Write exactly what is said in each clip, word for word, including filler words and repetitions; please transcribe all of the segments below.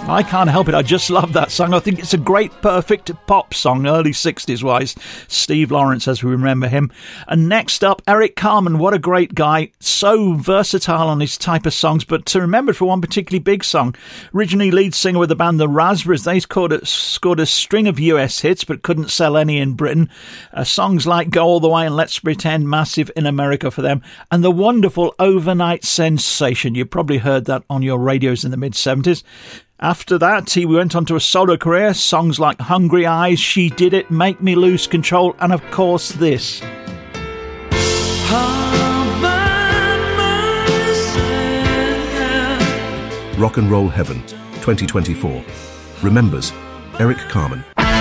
I can't help it. I just love that song. I think it's a great, perfect pop song, early sixties wise. Steve Lawrence, as we remember him. And next up, Eric Carmen. What a great guy. So versatile on his type of songs, but to remember for one particularly big song. Originally lead singer with the band The Raspberries, they scored a, scored a string of U S hits, but couldn't sell any in Britain. Uh, songs like Go All The Way and Let's Pretend, massive in America for them. And the wonderful Overnight Sensation. You probably heard that on your radios in the mid-seventies. After that, he went on to a solo career. Songs like Hungry Eyes, She Did It, Make Me Lose Control, and of course this. Rock and Roll Heaven, twenty twenty-four. Remembers, Eric Carmen.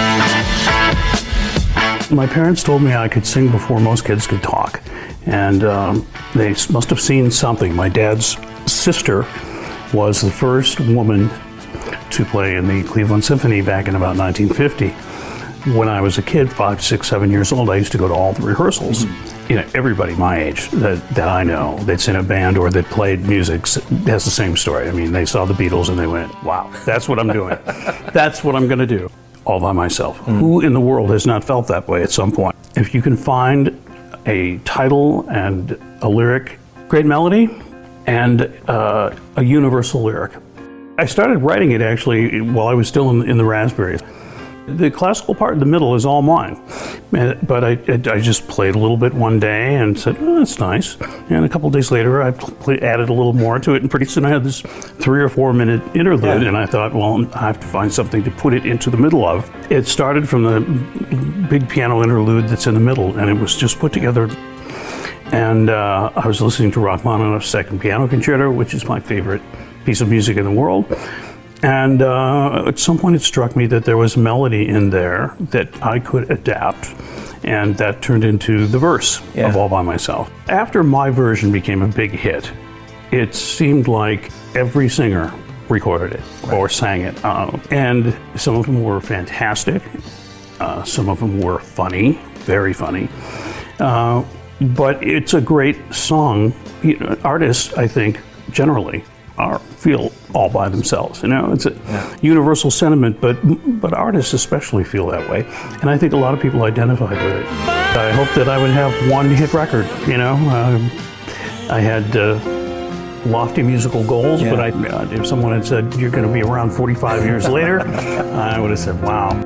My parents told me I could sing before most kids could talk, and um, they must have seen something. My dad's sister was the first woman to play in the Cleveland Symphony back in about nineteen fifty. When I was a kid, five, six, seven years old, I used to go to all the rehearsals. Mm-hmm. You know, everybody my age that, that I know that's in a band or that played music has the same story. I mean, they saw the Beatles and they went, wow, that's what I'm doing. That's what I'm going to do all by myself. Mm-hmm. Who in the world has not felt that way at some point? If you can find a title and a lyric, great melody, and uh, a universal lyric. I started writing it actually while I was still in, in the Raspberries. The classical part in the middle is all mine, but I, I just played a little bit one day and said, oh, that's nice. And a couple of days later, I pl- added a little more to it, and pretty soon I had this three or four minute interlude, yeah. And I thought, well, I have to find something to put it into the middle of. It started from the big piano interlude that's in the middle, and it was just put together. And uh, I was listening to Rachmaninoff's Second Piano Concerto, which is my favorite piece of music in the world. And uh, at some point it struck me that there was melody in there that I could adapt, and that turned into the verse yeah. of All By Myself. After my version became a big hit, it seemed like every singer recorded it right. or sang it. Uh, and some of them were fantastic. Uh, some of them were funny, very funny. Uh, but it's a great song. You know, artists, I think, generally, are feel all by themselves. You know, it's a yeah. universal sentiment, but but artists especially feel that way, and I think a lot of people identified with it. I hope that I would have one hit record. You know, um, I had uh, lofty musical goals, yeah. but I, if someone had said you're going to be around forty-five years later, I would have said, wow.